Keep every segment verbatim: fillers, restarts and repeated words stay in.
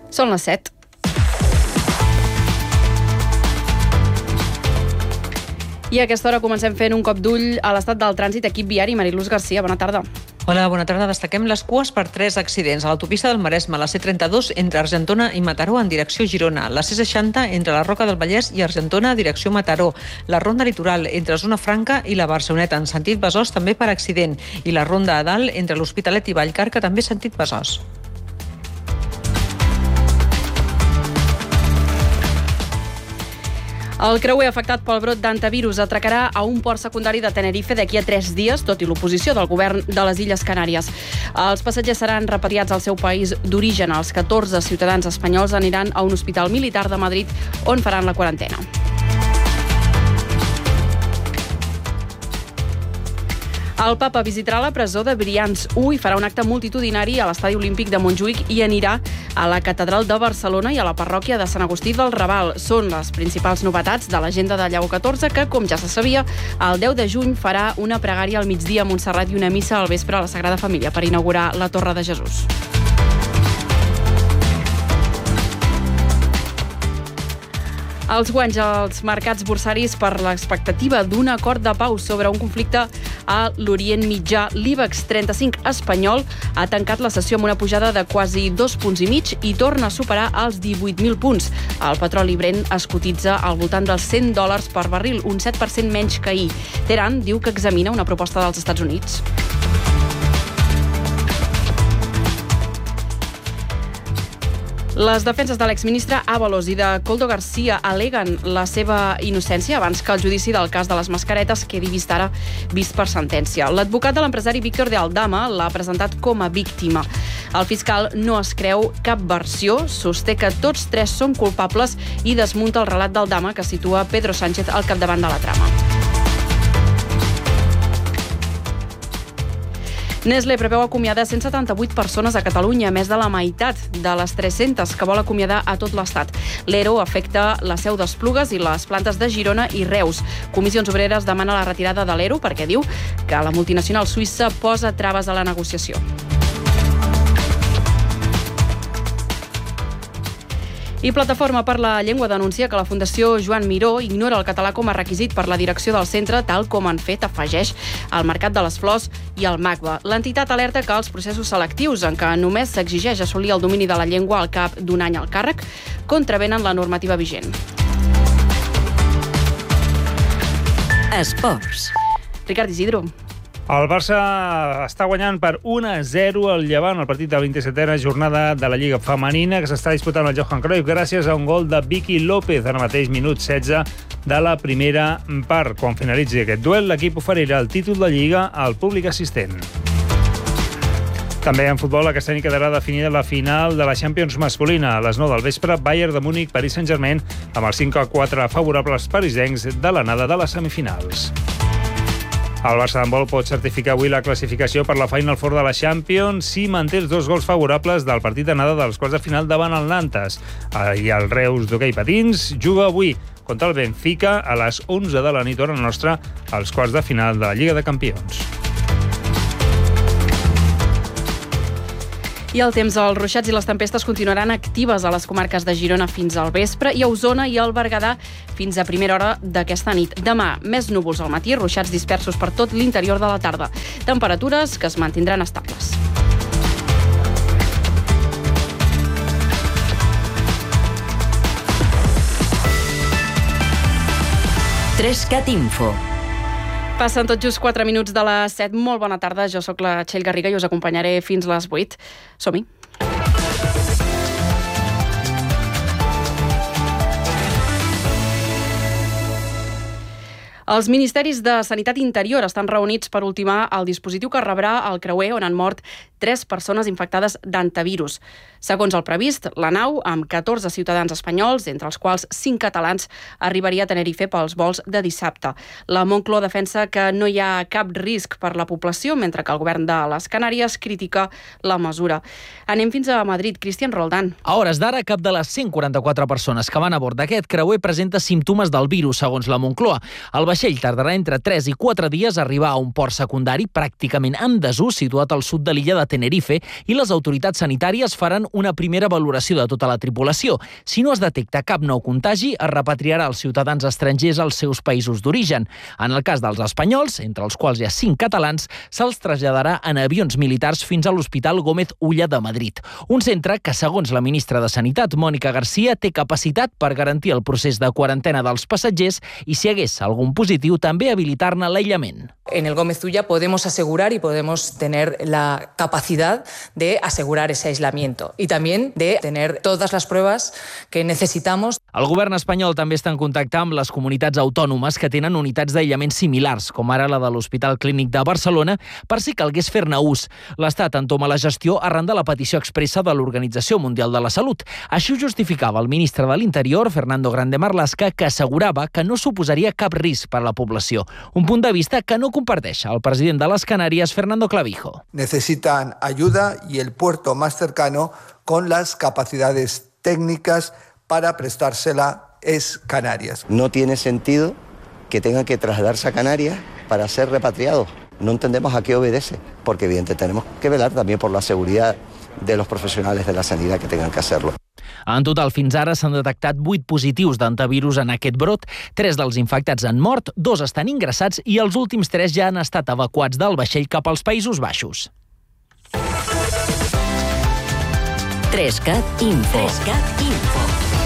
Són les set. I a aquesta hora comencem fent un cop d'ull a l'estat del trànsit. Equip viari, Mariluz Garcia, bona tarda. Hola, bona tarda. Destaquem les cues per tres accidents. A l'autopista del Maresme, la C trenta-dos entre Argentona i Mataró en direcció Girona, la C seixanta entre la Roca del Vallès i Argentona direcció Mataró, la ronda litoral entre Zona Franca i la Barceloneta en sentit Besòs també per accident, i la ronda a dalt entre l'Hospitalet i Vallcarca també sentit Besòs. El creuer afectat pel brot d'hantavirus atracarà a un port secundari de Tenerife d'aquí a tres dies, tot i l'oposició del govern de les Illes Canàries. Els passatgers seran repatriats al seu país d'origen. Els catorze ciutadans espanyols aniran a un hospital militar de Madrid on faran la quarantena. El papa visitarà la presó de Brians u i farà un acte multitudinari a l'Estadi Olímpic de Montjuïc i anirà a la Catedral de Barcelona i a la parròquia de Sant Agustí del Raval. Són les principals novetats de l'agenda de Lleó catorze, que, com ja se sabia, el deu de juny farà una pregària al migdia a Montserrat i una missa al vespre a la Sagrada Família per inaugurar la Torre de Jesús. Els guanys als mercats borsaris per l'expectativa d'un acord de pau sobre un conflicte a l'Orient Mitjà. L'IBEX trenta-cinc espanyol ha tancat la sessió amb una pujada de quasi dos punts i mig i torna a superar els divuit mil punts. El petroli Brent es cotitza al voltant dels cent dòlars per barril, un set per cent menys que ahir. Teheran diu que examina una proposta dels Estats Units. Les defenses de l'exministre Ábalos i de Koldo García aleguen la seva innocència abans que el judici del cas de les mascaretes quedi vist ara vist per sentència. L'advocat de l'empresari Víctor de Aldama l'ha presentat com a víctima. El fiscal no es creu cap versió, sosté que tots tres són culpables i desmunta el relat d'Aldama que situa Pedro Sánchez al capdavant de la trama. Nestlé preveu acomiadar cent setanta-vuit persones a Catalunya, més de la meitat de les tres-centes que vol acomiadar a tot l'Estat. L'E R O afecta la Seu d'Esplugues i les plantes de Girona i Reus. Comissions Obreres demana la retirada de l'E R O perquè diu que la multinacional suïssa posa traves a la negociació. I Plataforma per la Llengua denuncia que la Fundació Joan Miró ignora el català com a requisit per la direcció del centre, tal com han fet, afegeix, el Mercat de les Flors i el MACBA. L'entitat alerta que els processos selectius en què només s'exigeix assolir el domini de la llengua al cap d'un any al càrrec contravenen la normativa vigent. Esports. Ricard Isidro. El Barça està guanyant per un a zero al Llevant al partit de la vint-i-setena jornada de la Lliga Femenina que s'està disputant al Johan Cruyff gràcies a un gol de Vicky López ara mateix minut setze de la primera part. Quan finalitzi aquest duel, l'equip oferirà el títol de Lliga al públic assistent. També en futbol, aquesta nit quedarà definida la final de la Champions masculina. A les nou del vespre, Bayern de Múnich, Paris Saint-Germain, amb els cinc a quatre favorables parisencs de l'anada de les semifinals. El Barça d'handbol pot certificar avui la classificació per la Final Four de la Champions si manté els dos gols favorables del partit d'anada dels quarts de final davant el Nantes. I el Reus d'hoquei patins juga avui contra el Benfica a les onze de la nit hora nostra als quarts de final de la Lliga de Campions. I el temps, els ruixats i les tempestes continuaran actives a les comarques de Girona fins al vespre i a Osona i al Berguedà fins a primera hora d'aquesta nit. Demà, més núvols al matí, ruixats dispersos per tot l'interior de la tarda. Temperatures que es mantindran estables. Trescat Info. Passen tot just quatre minuts de les set. Molt bona tarda, jo sóc la Txell Garriga i us acompanyaré fins les vuit. Som-hi. Els ministeris de Sanitat i Interior estan reunits per ultimar el dispositiu que rebrà el creuer on han mort tres persones infectades d'hantavirus. Segons el previst, la nau, amb catorze ciutadans espanyols, entre els quals cinc catalans, arribaria a Tenerife pels vols de dissabte. La Moncloa defensa que no hi ha cap risc per la població, mentre que el govern de les Canàries critica la mesura. Anem fins a Madrid. Cristian Roldán. A hores d'ara, cap de les cent quaranta-quatre persones que van a bord d'aquest creuer presenta símptomes del virus, segons la Moncloa. El vaixell vaixell tardarà entre tres i quatre dies a arribar a un port secundari pràcticament en desús situat al sud de l'illa de Tenerife i les autoritats sanitàries faran una primera valoració de tota la tripulació. Si no es detecta cap nou contagi, es repatriarà els ciutadans estrangers als seus països d'origen. En el cas dels espanyols, entre els quals hi ha cinc catalans, se'ls traslladarà en avions militars fins a l'Hospital Gómez Ulla de Madrid. Un centre que, segons la ministra de Sanitat, Mónica García, té capacitat per garantir el procés de quarantena dels passatgers i, si hi hagués algun positiu, també habilitar-ne l'aïllament. En el Gómez Ulla podemos asegurar y podemos tener la capacidad de asegurar ese aislamiento y también de tener todas las pruebas que necesitamos. El govern espanyol també està en contacte amb les comunitats autònomes que tenen unitats d'aïllament similars, com ara la de l'Hospital Clínic de Barcelona, per si calgués fer-ne ús. L'Estat entoma la gestió arran de la petició expressa de l'Organització Mundial de la Salut. Així ho justificava el ministre de l'Interior, Fernando Grande Marlaska, que assegurava que no suposaria cap risc per a la població. Un punt de vista que no comparteix el president de les Canàries, Fernando Clavijo. Necesitan ayuda y el puerto más cercano con las capacidades técnicas para prestársela es Canarias. No tiene sentido que tengan que trasladarse a Canarias para ser repatriados. No entendemos a qué obedece, porque evidentemente tenemos que velar también por la seguridad de los profesionales de la sanidad que tengan que hacerlo. En total, fins ara s'han detectat vuit positius d'antivirus en aquest brot. Tres dels infectats han mort, dos estan ingressats i els últims tres ja han estat evacuats del vaixell cap als Països Baixos. Trescat Info. Trescat Info.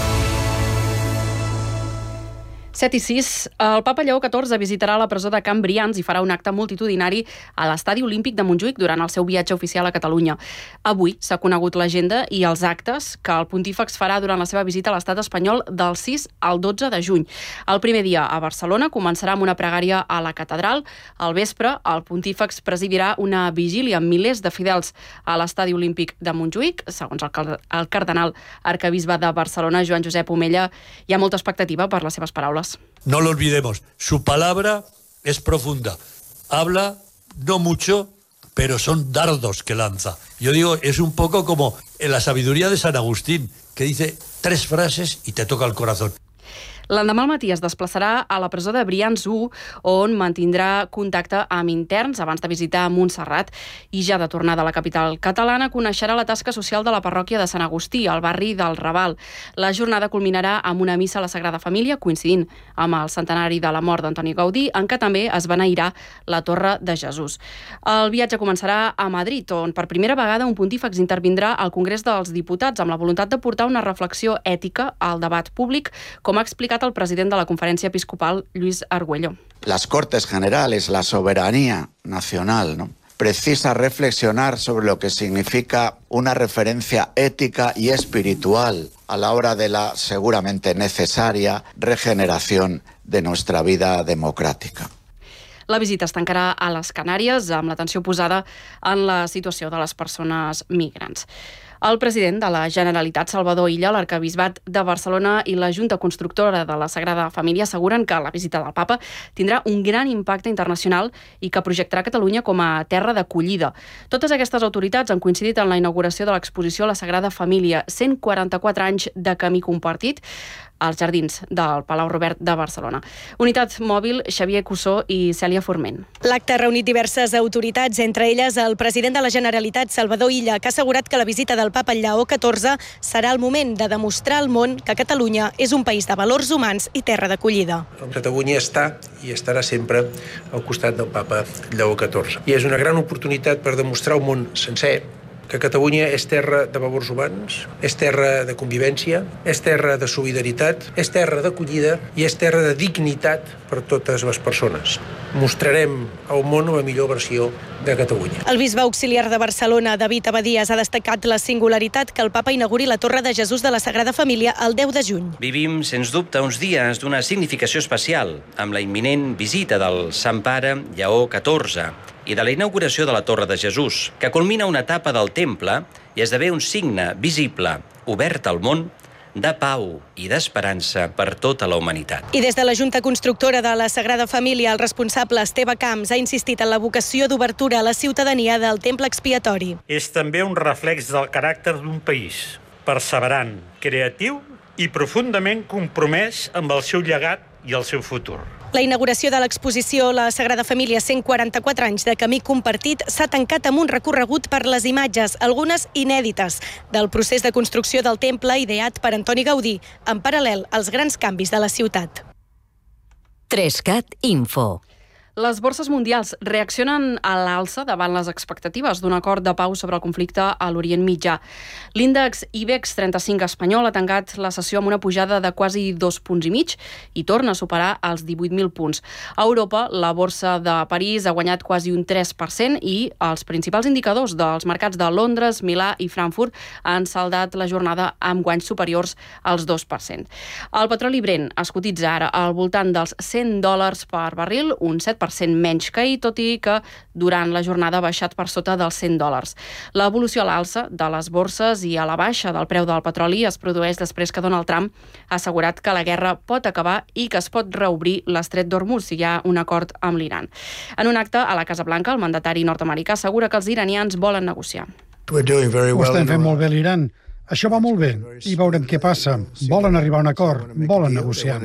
set i sis. El papa Lleó catorze visitarà la presó de Can Brians i farà un acte multitudinari a l'Estadi Olímpic de Montjuïc durant el seu viatge oficial a Catalunya. Avui s'ha conegut l'agenda i els actes que el pontífex farà durant la seva visita a l'estat espanyol del sis al dotze de juny. El primer dia a Barcelona començarà amb una pregària a la catedral. Al vespre, el pontífex presidirà una vigília amb milers de fidels a l'Estadi Olímpic de Montjuïc. Segons el, el cardenal arquebisbe de Barcelona, Joan Josep Omella, hi ha molta expectativa per les seves paraules. No lo olvidemos, su palabra es profunda. Habla, no mucho, pero son dardos que lanza. Yo digo, es un poco como en la sabiduría de San Agustín, que dice tres frases y te toca el corazón. L'endemà al matí es desplaçarà a la presó de Brians u, on mantindrà contacte amb interns abans de visitar Montserrat, i ja de tornada a la capital catalana coneixerà la tasca social de la parròquia de Sant Agustí, al barri del Raval. La jornada culminarà amb una missa a la Sagrada Família, coincidint amb el centenari de la mort d'Antoni Gaudí, en què també es beneirà la Torre de Jesús. El viatge començarà a Madrid, on per primera vegada un pontífex intervindrà al Congrés dels Diputats amb la voluntat de portar una reflexió ètica al debat públic, com ha explicat el president de la Conferència Episcopal, Luis Argüello. Las Cortes Generales, la soberanía nacional, ¿no?, precisa reflexionar sobre lo que significa una referencia ética y espiritual a la hora de la seguramente necesaria regeneración de nuestra vida democrática. La visita es tancarà a les Canàries amb l'atenció posada en la situació de les persones migrants. El president de la Generalitat, Salvador Illa, l'Arquebisbat de Barcelona i la Junta Constructora de la Sagrada Família asseguren que la visita del papa tindrà un gran impacte internacional i que projectarà Catalunya com a terra d'acollida. Totes aquestes autoritats han coincidit en la inauguració de l'exposició a la Sagrada Família, cent quaranta-quatre anys de camí compartit, als jardins del Palau Robert de Barcelona. Unitat mòbil, Xavier Cussó i Cèlia Forment. L'acte ha reunit diverses autoritats, entre elles el president de la Generalitat, Salvador Illa, que ha assegurat que la visita del papa Lleó catorze serà el moment de demostrar al món que Catalunya és un país de valors humans i terra d'acollida. Catalunya està i estarà sempre al costat del papa Lleó catorze. I és una gran oportunitat per demostrar al món sencer que Catalunya és terra de valors humans, és terra de convivència, és terra de solidaritat, és terra d'acollida i és terra de dignitat per totes les persones. Mostrarem al món la millor versió de Catalunya. El bisbe auxiliar de Barcelona, David Abadías, ha destacat la singularitat que el papa inauguri la Torre de Jesús de la Sagrada Família el deu de juny. Vivim, sens dubte, uns dies d'una significació especial, amb la imminent visita del Sant Pare Lleó catorze, i de la inauguració de la Torre de Jesús, que culmina una etapa del temple i esdevé un signe visible, obert al món, de pau i d'esperança per tota la humanitat. I des de la Junta Constructora de la Sagrada Família, el responsable Esteve Camps ha insistit en la vocació d'obertura a la ciutadania del temple expiatori. És també un reflex del caràcter d'un país, perseverant, creatiu i profundament compromès amb el seu llegat i el seu futur. La inauguració de l'exposició La Sagrada Família, cent quaranta-quatre anys de camí compartit, s'ha tancat amb un recorregut per les imatges, algunes inèdites, del procés de construcció del temple ideat per Antoni Gaudí, en paral·lel als grans canvis de la ciutat. Trescat Info. Les borses mundials reaccionen a l'alça davant les expectatives d'un acord de pau sobre el conflicte a l'Orient Mitjà. L'índex IBEX trenta-cinc espanyol ha tancat la sessió amb una pujada de quasi dos punts i mig i torna a superar els divuit mil punts. A Europa, la borsa de París ha guanyat quasi un tres per cent i els principals indicadors dels mercats de Londres, Milà i Frankfurt han saldat la jornada amb guanys superiors als dos per cent. El petroli Brent es cotitza ara al voltant dels cent dòlars per barril, un set per cent menys que ahir, tot i que durant la jornada ha baixat per sota dels cent dòlars. L'evolució a l'alça de les borses i a la baixa del preu del petroli es produeix després que Donald Trump ha assegurat que la guerra pot acabar i que es pot reobrir l'estret d'Hormuz si hi ha un acord amb l'Iran. En un acte a la Casa Blanca, el mandatari nord-americà assegura que els iranians volen negociar. Ho estem fent molt bé a l'Iran. Això va molt bé i veurem què passa. Volen arribar a un acord, volen negociar.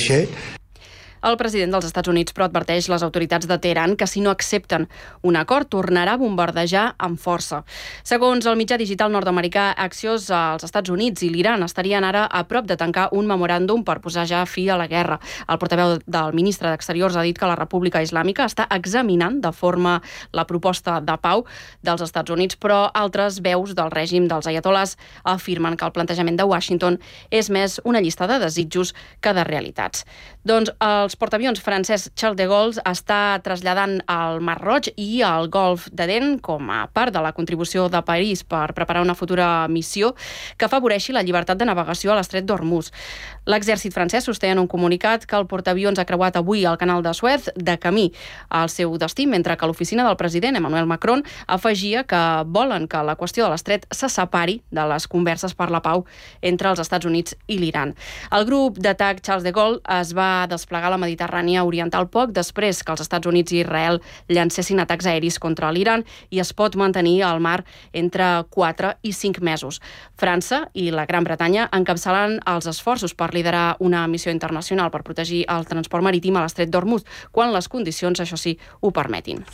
El president dels Estats Units però adverteix les autoritats de Teheran que si no accepten un acord tornarà a bombardejar amb força. Segons el mitjà digital nord-americà Axios, els Estats Units i l'Iran estarien ara a prop de tancar un memoràndum per posar ja fi a la guerra. El portaveu del ministre d'Exteriors ha dit que la República Islàmica està examinant de forma la proposta de pau dels Estats Units, però altres veus del règim dels ayatolás afirmen que el plantejament de Washington és més una llista de desitjos que de realitats. Doncs els El portaavions francès Charles de Gaulle està traslladant al Mar Roig i al Golf d'Aden com a part de la contribució de París per preparar una futura missió que afavoreixi la llibertat de navegació a l'estret d'Hormuz. L'exèrcit francès sosté en un comunicat que el portaavions ha creuat avui el canal de Suez de camí al seu destí, mentre que l'oficina del president Emmanuel Macron afegia que volen que la qüestió de l'estret se separi de les converses per la pau entre els Estats Units i l'Iran. El grup d'atac Charles de Gaulle es va desplegar a la Mediterrània Oriental poc després que els Estats Units i Israel llancessin atacs aeris contra l'Iran i es pot mantenir al mar entre quatre i cinc mesos. França i la Gran Bretanya encapçalant els esforços per liderar una missió internacional per protegir el transport marítim a l'estret d'Hormuz, quan les condicions, això sí, ho permetin.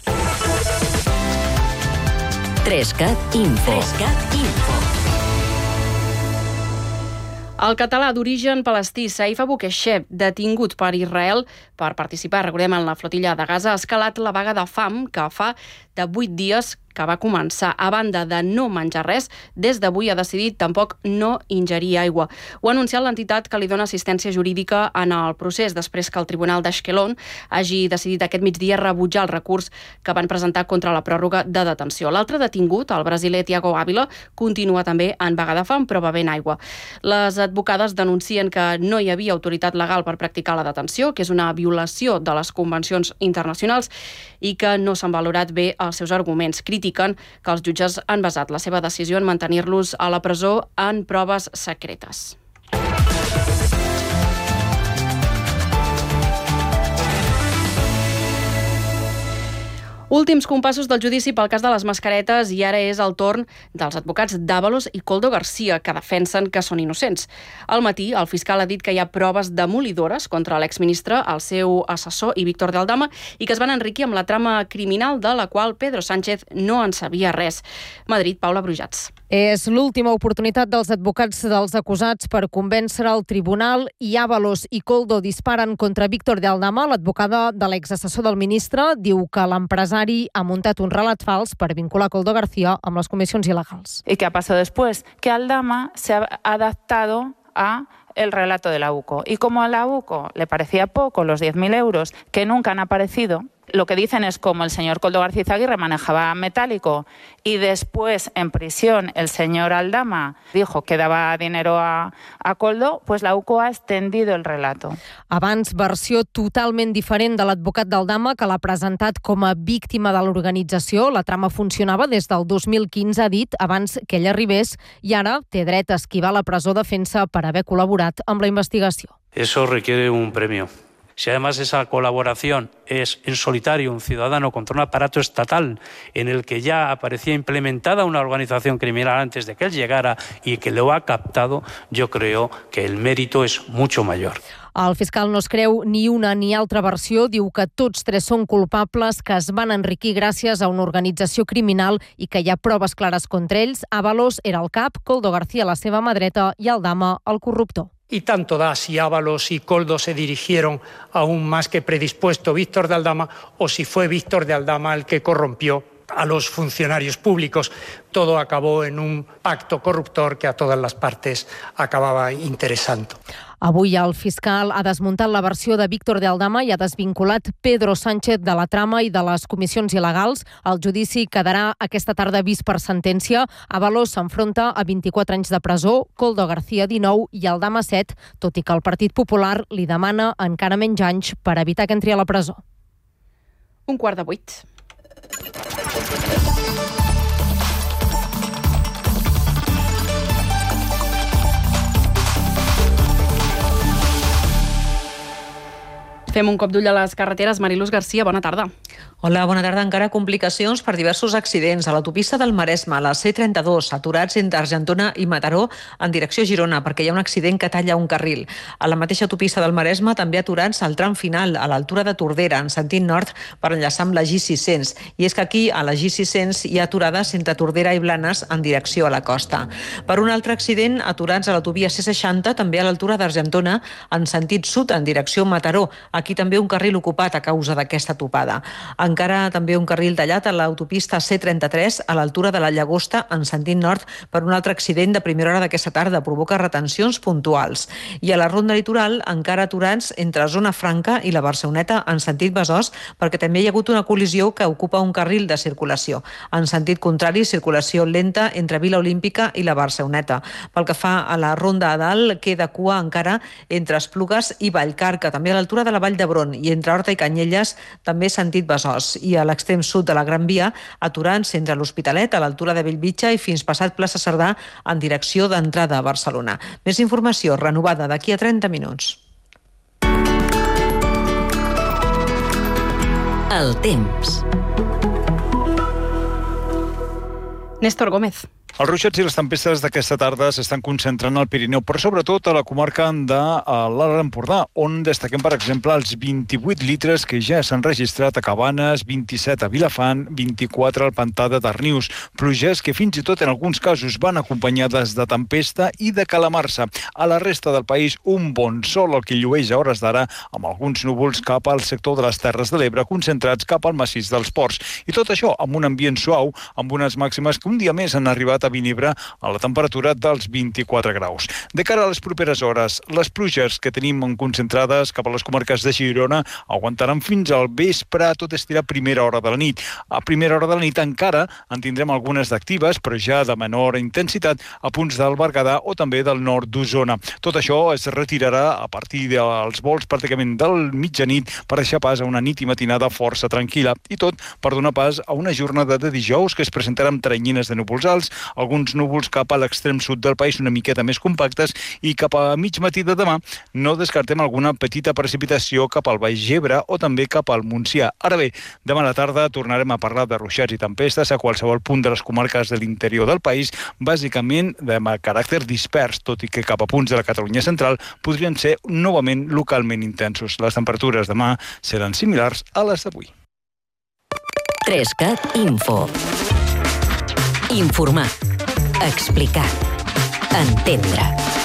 Trescat Info. Trescat Info. El català d'origen palestí Saif Abu Keshef, detingut per Israel per participar, recordem, en la flotilla de Gaza, ha escalat la vaga de fam que fa de vuit dies que va començar. A banda de no menjar res, des d'avui ha decidit tampoc no ingerir aigua. Ho ha anunciat l'entitat que li dona assistència jurídica en el procés, després que el Tribunal d'Ashkelon hagi decidit aquest migdia rebutjar el recurs que van presentar contra la pròrroga de detenció. L'altre detingut, el brasiler Thiago Ávila, continua també en vaga de fam, però bevent aigua. Les advocades denuncien que no hi havia autoritat legal per practicar la detenció, que és una violació de les convencions internacionals i que no s'han valorat bé els seus arguments. Critiquen que els jutges han basat la seva decisió en mantenir-los a la presó en proves secretes. Últims compassos del judici pel cas de les mascaretes i ara és el torn dels advocats d'Ábalos i Koldo García, que defensen que són innocents. Al matí, el fiscal ha dit que hi ha proves demolidores contra l'exministre, el seu assessor i Víctor de Aldama, i que es van enriquir amb la trama criminal de la qual Pedro Sánchez no en sabia res. Madrid, Paula Brujats. És l'última oportunitat dels advocats dels acusats per convèncer el tribunal i Ábalos i Koldo disparen contra Víctor de Aldama. L'advocada de l'exassessor del ministre diu que l'empresari ha muntat un relat fals per vincular Koldo García amb les comissions il·legals. ¿Y qué ha pasado después? Que Aldama se ha adaptado a el relato de la UCO. Y como a la UCO le parecía poco los diez mil euros que nunca han aparecido, lo que dicen es como el señor Koldo García Izaguirre manejaba metálico y después en prisión el señor Aldama dijo que daba dinero a, a Koldo, pues la UCO ha extendido el relato. Abans, versió totalment diferent de l'advocat d'Aldama, que l'ha presentat com a víctima de l'organització. La trama funcionava des del dos mil quinze, ha dit, abans que ell arribés, i ara té dret a esquivar la presó de Fensa per haver col·laborat amb la investigació. Eso requiere un premio. Si además esa colaboración es en solitario un ciudadano contra un aparato estatal en el que ya aparecía implementada una organización criminal antes de que él llegara y que lo ha captado, yo creo que el mérito es mucho mayor. El fiscal no es creu ni una ni altra versió, diu que tots tres són culpables, que es van enriquir gràcies a una organització criminal i que hi ha proves clares contra ells. Ábalos era el cap, Koldo García la seva mà dreta i Aldama el corruptor. Y tanto da si Ábalos y Koldo se dirigieron a un más que predispuesto Víctor de Aldama o si fue Víctor de Aldama el que corrompió a los funcionarios públicos. Todo acabó en un pacto corruptor que a todas las partes acababa interesando. Avui el fiscal ha desmuntat la versió de Víctor de Aldama i ha desvinculat Pedro Sánchez de la trama i de les comissions il·legals. El judici quedarà aquesta tarda vist per sentència. Ábalos s'enfronta a vint-i-quatre anys de presó, Koldo García dinou i Aldama set, tot i que el Partit Popular li demana encara menys anys per evitar que entri a la presó. Un quart de vuit. Fem un cop d'ull a les carreteres. Mariluz Garcia, bona tarda. Hola, bona tarda. Encara complicacions per diversos accidents a l'autopista del Maresme, a la C trenta-dos, aturats entre Argentona i Mataró en direcció a Girona, perquè hi ha un accident que talla un carril. A la mateixa autopista del Maresme també aturats al tram final, a l'altura de Tordera, en sentit nord, per enllaçar amb la G sis-cents. I és que aquí, a la G sis-cents, hi ha aturades entre Tordera i Blanes en direcció a la costa. Per un altre accident, aturats a l'autovia C seixanta, també a l'altura d'Argentona, en sentit sud, en direcció a Mataró. Aquí també un carril ocupat a causa d'aquesta topada. Encara també un carril tallat a l'autopista C trenta-tres a l'altura de la Llagosta en sentit nord per un altre accident de primera hora d'aquesta tarda. Provoca retencions puntuals. I a la ronda litoral encara aturats entre Zona Franca i la Barceloneta en sentit Besòs perquè també hi ha hagut una col·lisió que ocupa un carril de circulació. En sentit contrari, circulació lenta entre Vila Olímpica i la Barceloneta. Pel que fa a la ronda a dalt, queda cua encara entre Esplugues i Vallcarca, també a l'altura de la Vall d'Hebron i entre Horta i Canyelles, també sentit Besòs. I a l'extrem sud de la Gran Via, aturant-se entre l'Hospitalet, a l'altura de Bellvitge i fins passat Plaça Cerdà en direcció d'entrada a Barcelona. Més informació renovada d'aquí a trenta minuts. El temps. Néstor Gómez. Els ruixats i les tempestes d'aquesta tarda s'estan concentrant al Pirineu, però sobretot a la comarca de l'Alt Empordà, on destaquem, per exemple, els vint-i-vuit litres que ja s'han registrat a Cabanes, vint-i-set a Vilafant, vint-i-quatre al Pantà de Darnius. Pluges que fins i tot en alguns casos van acompanyades de tempesta i de calamarsa. A la resta del país, un bon sol el que llueix a hores d'ara, amb alguns núvols cap al sector de les Terres de l'Ebre, concentrats cap al massís dels Ports. I tot això amb un ambient suau, amb unes màximes que un dia més han arribat a Vinebre a la temperatura dels vint-i-quatre graus. De cara a les properes hores, les pluges que tenim concentrades cap a les comarques de Girona aguantaran fins al vespre, tot estirà a primera hora de la nit. A primera hora de la nit encara en tindrem algunes d'actives, però ja de menor intensitat a punts del Berguedà o també del nord d'Osona. Tot això es retirarà a partir dels vols pràcticament del mitjanit per deixar pas a una nit i matinada força tranquil·la. I tot per donar pas a una jornada de dijous que es presentarà amb teranyines de núvols alts, alguns núvols cap a l'extrem sud del país una miqueta més compactes i cap a mig matí de demà no descartem alguna petita precipitació cap al Baix Ebre o també cap al Montsià. Ara bé, demà a la tarda tornarem a parlar de ruixats i tempestes a qualsevol punt de les comarques de l'interior del país, bàsicament de caràcter dispers, tot i que cap a punts de la Catalunya central podrien ser novament localment intensos. Les temperatures demà seran similars a les d'avui. tres-cat Info. Informar. Explicar. Entendre.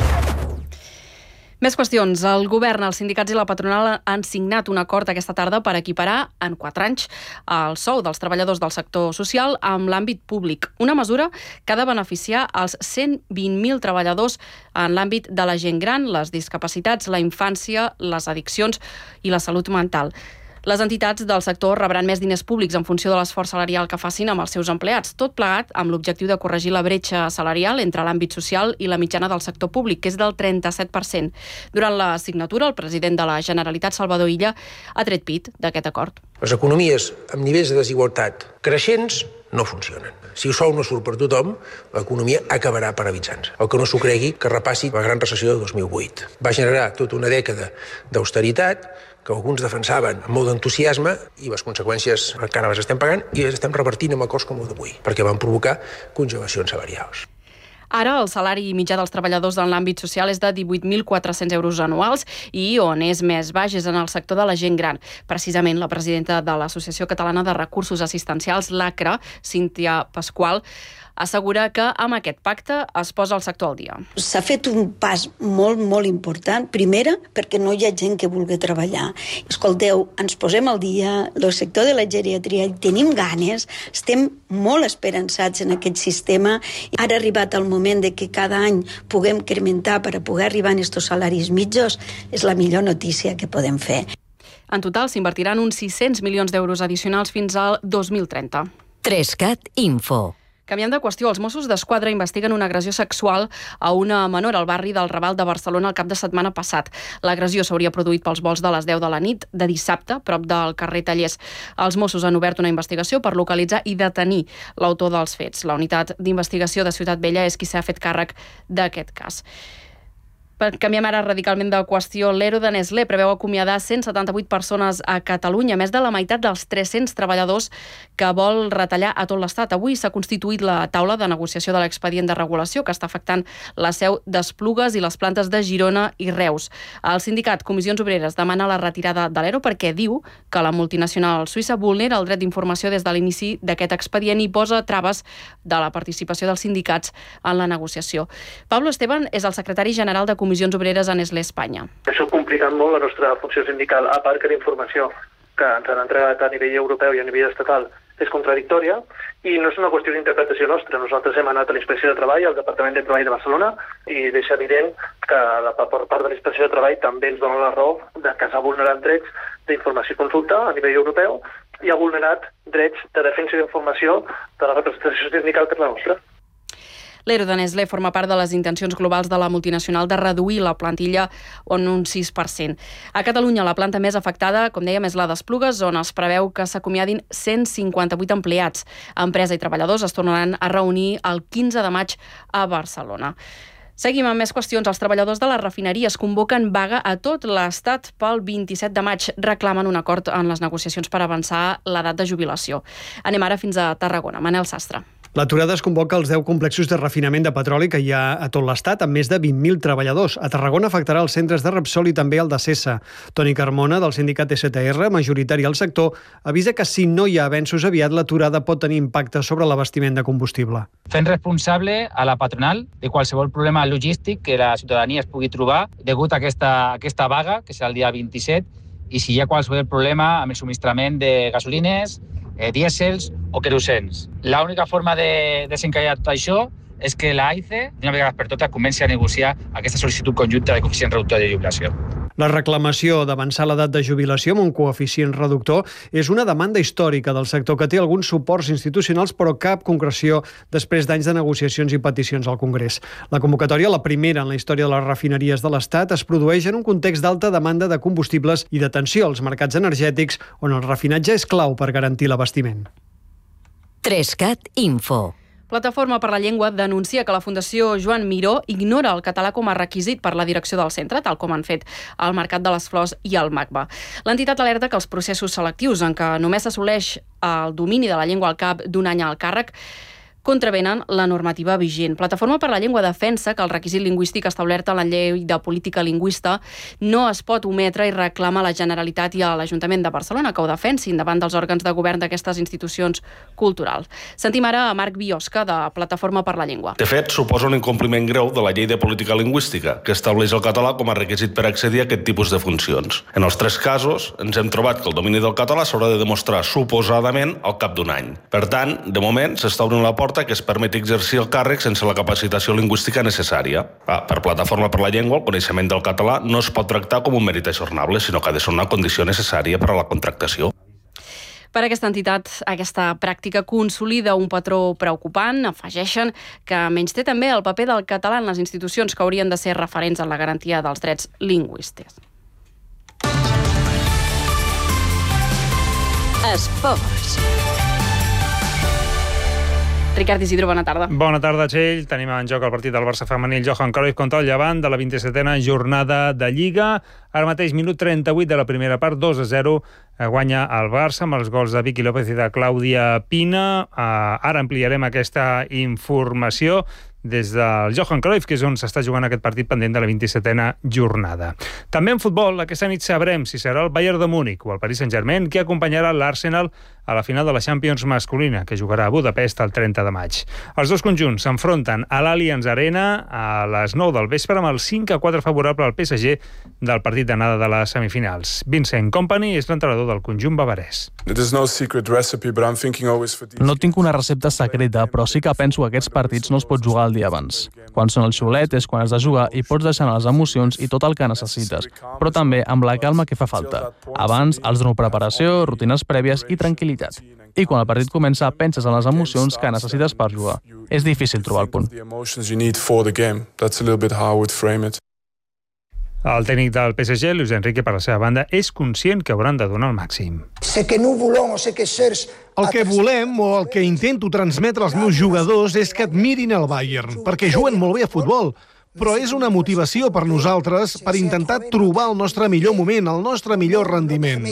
Més qüestions. El govern, els sindicats i la patronal han signat un acord aquesta tarda per equiparar en quatre anys el sou dels treballadors del sector social amb l'àmbit públic. Una mesura que ha de beneficiar els cent vint mil treballadors en l'àmbit de la gent gran, les discapacitats, la infància, les addiccions i la salut mental. Les entitats del sector rebran més diners públics en funció de l'esforç salarial que facin amb els seus empleats, tot plegat amb l'objectiu de corregir la bretxa salarial entre l'àmbit social i la mitjana del sector públic, que és del trenta-set per cent. Durant la signatura, el president de la Generalitat, Salvador Illa, ha tret pit d'aquest acord. Les economies amb nivells de desigualtat creixents no funcionen. Si el sou no surt per tothom, l'economia acabarà paralitzant-se. El que no s'ho cregui, que repassi la gran recessió de dos mil vuit. Va generar tota una dècada d'austeritat que alguns defensaven amb molt d'entusiasme i les conseqüències encara les estem pagant i les estem revertint amb acords com el d'avui, perquè van provocar congelacions salarials. Ara el salari mitjà dels treballadors en l'àmbit social és de divuit mil quatre-cents euros anuals i on és més baix és en el sector de la gent gran. Precisament la presidenta de l'Associació Catalana de Recursos Assistencials, l'ACRA, Cíntia Pasqual, assegura que amb aquest pacte es posa el sector al dia. S'ha fet un pas molt, molt important. Primera, perquè no hi ha gent que vulgui treballar. Escolteu, ens posem al dia, el sector de la geriatria, tenim ganes, estem molt esperançats en aquest sistema. Ara ha arribat el moment de que cada any puguem incrementar per a poder arribar a aquests salaris mitjos. És la millor notícia que podem fer. En total s'invertiran uns sis-cents milions d'euros addicionals fins al dos mil trenta. Trescat Info. Canviant de qüestió, els Mossos d'Esquadra investiguen una agressió sexual a una menor al barri del Raval de Barcelona el cap de setmana passat. L'agressió s'hauria produït pels volts de les deu de la nit de dissabte, prop del carrer Tallers. Els Mossos han obert una investigació per localitzar i detenir l'autor dels fets. La unitat d'investigació de Ciutat Vella és qui s'ha fet càrrec d'aquest cas. Canviem ara radicalment de qüestió. L'Ero de Nestlé preveu acomiadar cent setanta-vuit persones a Catalunya, més de la meitat dels tres-cents treballadors que vol retallar a tot l'Estat. Avui s'ha constituït la taula de negociació de l'expedient de regulació que està afectant la seu d'Esplugues i les plantes de Girona i Reus. El sindicat Comissions Obreres demana la retirada de l'Ero perquè diu que la multinacional suïssa vulnera el dret d'informació des de l'inici d'aquest expedient i posa traves de la participació dels sindicats en la negociació. Pablo Esteban és el secretari general de Comissions Obreres a Nestlé Espanya. Això ha complicat molt la nostra funció sindical, a part que la informació que ens han entregat a nivell europeu i a nivell estatal és contradictòria i no és una qüestió d'interpretació nostra. Nosaltres hem anat a la Inspecció de Treball, al Departament de Treball de Barcelona, i deixa evident que la, per part de la Inspecció de Treball també ens dona la raó de que s'ha vulnerat drets d'informació i consulta a nivell europeu i ha vulnerat drets de defensa d'informació de la representació sindical que és la nostra. L'Ero de Nestlé forma part de les intencions globals de la multinacional de reduir la plantilla en un sis per cent. A Catalunya, la planta més afectada, com dèiem, és la d'Esplugues, on es preveu que s'acomiadin cent cinquanta-vuit empleats. Empresa i treballadors es tornaran a reunir el quinze de maig a Barcelona. Seguim amb més qüestions. Els treballadors de les refineries convoquen vaga a tot l'Estat pel vint-i-set de maig. Reclamen un acord en les negociacions per avançar l'edat de jubilació. Anem ara fins a Tarragona. Manel Sastre. L'aturada es convoca als deu complexos de refinament de petroli que hi ha a tot l'Estat, amb més de vint mil treballadors. A Tarragona afectarà els centres de Repsol i també el de Sesa. Toni Carmona, del sindicat S T R, majoritari al sector, avisa que si no hi ha avenços aviat, l'aturada pot tenir impacte sobre l'abastiment de combustible. Fent responsable a la patronal de qualsevol problema logístic que la ciutadania es pugui trobar degut a aquesta, aquesta vaga, que serà el dia vint-i-set, i si hi ha qualsevol problema amb el subministrament de gasolines, eh, dièsels o querosens. L'única forma de desencallar tot això és que l'AICE, d'una vegada per totes, comenci a negociar aquesta sol·licitud conjunta de coeficient reductor de jubilació. La reclamació d'avançar l'edat de jubilació amb un coeficient reductor és una demanda històrica del sector que té alguns suports institucionals però cap concreció després d'anys de negociacions i peticions al Congrés. La convocatòria, la primera en la història de les refineries de l'Estat, es produeix en un context d'alta demanda de combustibles i d'atenció als mercats energètics on el refinatge és clau per garantir l'abastiment. Trescat Info. Plataforma per la Llengua denuncia que la Fundació Joan Miró ignora el català com a requisit per la direcció del centre, tal com han fet al Mercat de les Flors i al MACBA. L'entitat alerta que els processos selectius en què només s'assoleix el domini de la llengua al cap d'un any al càrrec contravenen la normativa vigent. Plataforma per la Llengua defensa que el requisit lingüístic establert en la llei de política lingüista no es pot ometre i reclama a la Generalitat i a l'Ajuntament de Barcelona que ho defensin davant dels òrgans de govern d'aquestes institucions culturals. Sentim ara a Marc Biosca, de Plataforma per la Llengua. De fet, suposa un incompliment greu de la llei de política lingüística, que estableix el català com a requisit per accedir a aquest tipus de funcions. En els tres casos, ens hem trobat que el domini del català s'haurà de demostrar suposadament al cap d'un any. Per tant, de moment, s'està obrint la porta que es permeti exercir el càrrec sense la capacitació lingüística necessària. Ah, per Plataforma per la Llengua, el coneixement del català no es pot tractar com un mèrit ajornable, sinó que ha de ser una condició necessària per a la contractació. Per aquesta entitat, aquesta pràctica consolida un patró preocupant. Afegeixen que menys té també el paper del català en les institucions que haurien de ser referents en la garantia dels drets lingüístics. Esports. Ricard Isidro, bona tarda. Bona tarda, Txell. Tenim en joc el partit del Barça femení, el Johan Cruyff contra el Llevant de la vint-i-setena jornada de Lliga. Ara mateix, minut trenta-vuit de la primera part, dos a zero, guanya el Barça amb els gols de Vicky López i de Clàudia Pina. Ara ampliarem aquesta informació des del Johan Cruyff, que és on s'està jugant aquest partit pendent de la vint-i-setena jornada. També en futbol, aquesta nit sabrem si serà el Bayern de Múnich o el Paris Saint-Germain qui acompanyarà l'Arsenal a la final de la Champions masculina, que jugarà a Budapest el trenta de maig. Els dos conjunts s'enfronten a l'Allianz Arena a les nou del vespre amb el cinc a quatre favorable al P S G del partit d'anada de les semifinals. Vincent Kompany és l'entrenador del conjunt bavarès. No tinc una recepta secreta, però sí que penso que aquests partits no es pot jugar el dia abans. Quan són el xiulet és quan has de jugar i pots deixar les emocions i tot el que necessites, però també amb la calma que fa falta. Abans els dono preparació, rutines prèvies i tranquil·litat. I quan el partit comença, penses en les emocions que necessites per jugar. És difícil trobar el punt. El tècnic del P S G, Luis Enrique, per la seva banda, és conscient que hauran de donar el màxim. El que volem o el que intento transmetre als meus jugadors és que admirin el Bayern, perquè juguen molt bé a futbol. Però és una motivació per nosaltres per intentar trobar el nostre millor moment, el nostre millor rendiment.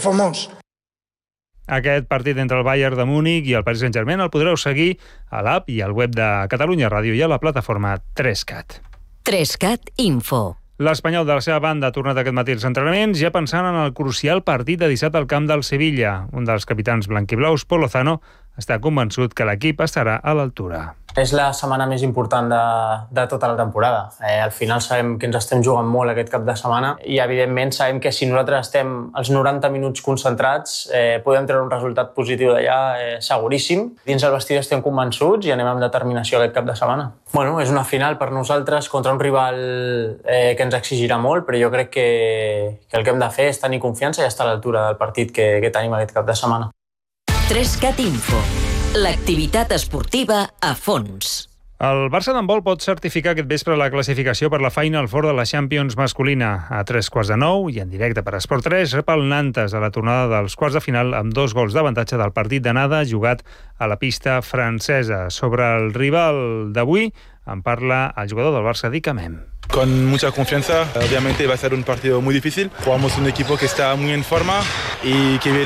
Aquest partit entre el Bayern de Múnich i el Paris Saint-Germain el podreu seguir a l'app i al web de Catalunya Ràdio i a la plataforma tres cat. tres cat Info. L'Espanyol, de la seva banda, ha tornat aquest matí als entrenaments, ja pensant en el crucial partit de dissabte al camp del Sevilla. Un dels capitans blanquiblaus, Pol Lozano, està convençut que l'equip estarà a l'altura. És la setmana més important de, de tota la temporada. Eh, al final sabem que ens estem jugant molt aquest cap de setmana i, evidentment, sabem que si nosaltres estem els noranta minuts concentrats eh, podem treure un resultat positiu d'allà eh, seguríssim. Dins el vestidor estem convençuts i anem amb determinació aquest cap de setmana. Bueno, és una final per nosaltres contra un rival eh, que ens exigirà molt, però jo crec que, que el que hem de fer és tenir confiança i estar a l'altura del partit que, que tenim aquest cap de setmana. tres cat Info. L'activitat esportiva a fons. El Barça d'handbol pot certificar aquest vespre la classificació per la Final Four de la Champions masculina. A tres quarts de nou i en directe per Esport tres rep el Nantes a la tornada dels quarts de final amb dos gols d'avantatge del partit d'anada jugat a la pista francesa. Sobre el rival d'avui en parla el jugador del Barça, Dick Amem. Con mucha confianza, obviamente va a ser un partido muy difícil. Jugamos un equipo que está muy en forma y que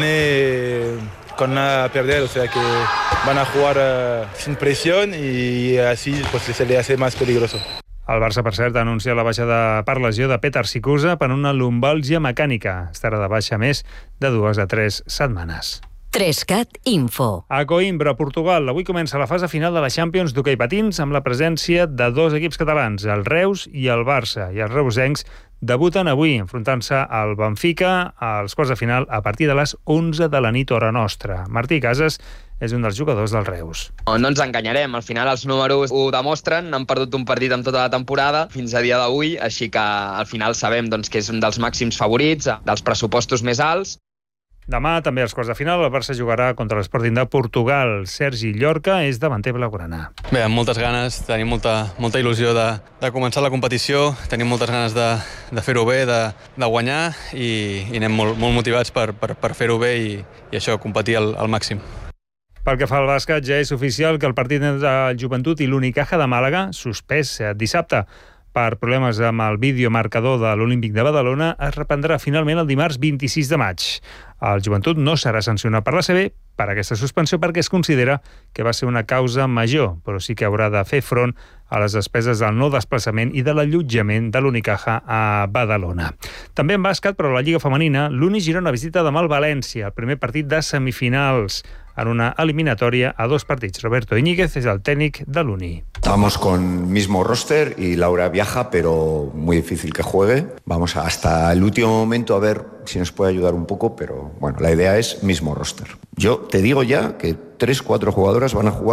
viene con nada a perder, o sea que van a jugar uh, sin presión y así pues, se le hace más peligroso. El Barça, per cert, ha anunciat la baixada per lesió de Petar Sikusa per una lumbàlgia mecànica. Estarà de baixa més de dues a tres setmanes. tres cat Info. A Coimbra, Portugal, avui comença la fase final de la Champions d'hoquei patins amb la presència de dos equips catalans, el Reus i el Barça, i els reusencs debuten avui enfrontant-se al Benfica als quarts de final a partir de les onze de la nit hora nostra. Martí Casas és un dels jugadors del Reus. No ens enganyarem, al final els números ho demostren, han perdut un partit en tota la temporada fins a dia d'avui, així que al final sabem doncs, que és un dels màxims favorits, dels pressupostos més alts. Demà, també als quarts de final, el Barça jugarà contra l'Sporting de Portugal. Sergi Llorca és davanter blaugrana. Bé, amb moltes ganes, tenim molta, molta il·lusió de, de començar la competició, tenim moltes ganes de, de fer-ho bé, de, de guanyar i, i anem molt, molt motivats per, per, per fer-ho bé i, i això, competir al, al màxim. Pel que fa al bàsquet, ja és oficial que el partit entre el Joventut i l'Unicaja de Màlaga, suspès dissabte per problemes amb el videomarcador de l'Olímpic de Badalona, es reprendrà finalment el dimarts vint-i-sis de maig. El Joventut no serà sancionat per l'A C B per aquesta suspensió perquè es considera que va ser una causa major, però sí que haurà de fer front a les despeses del no desplaçament i de l'allotjament de l'Unicaja a Badalona. També en bàsquet, però a la Lliga Femenina, l'Uni Girona visita demà el València, el primer partit de semifinals, en una eliminatoria a dos partits. Roberto Íñiguez es el técnico del Uni. Vamos con mismo roster y Laura viaja, pero muy difícil que juegue. Vamos hasta el último momento a ver si nos puede ayudar un poco, pero bueno, la idea es mismo roster. Yo te digo ya que tres, cuatro jugadoras van a jugar